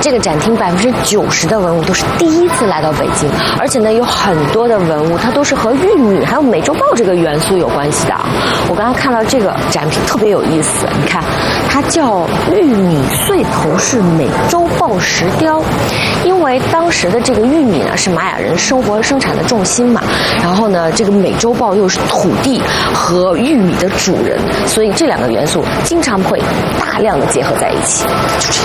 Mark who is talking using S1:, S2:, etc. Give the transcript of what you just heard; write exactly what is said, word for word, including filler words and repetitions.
S1: 这个展厅百分之九十的文物都是第一次来到北京，而且呢有很多的文物它都是和玉米还有美洲豹这个元素有关系的。我刚刚看到这个展品特别有意思，你看它叫玉米穗头式美洲豹石雕，因为当时的这个玉米呢是玛雅人生活生产的重心嘛，然后呢这个美洲豹又是土地和玉米的主人，所以这两个元素经常会大量的结合在一起。就这样。